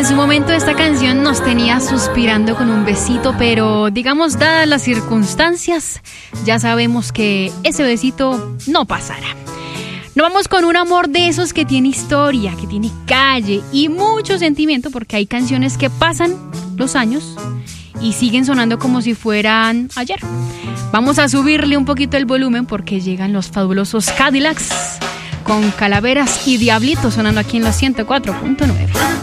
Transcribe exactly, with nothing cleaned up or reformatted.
su momento esta canción nos tenía suspirando con un besito, pero digamos, dadas las circunstancias, ya sabemos que ese besito no pasará. Nos vamos con un amor de esos que tiene historia, que tiene calle y mucho sentimiento, porque hay canciones que pasan los años y siguen sonando como si fueran ayer. Vamos a subirle un poquito el volumen porque llegan los fabulosos Cadillacs con Calaveras y Diablitos sonando aquí en los ciento cuatro punto nueve.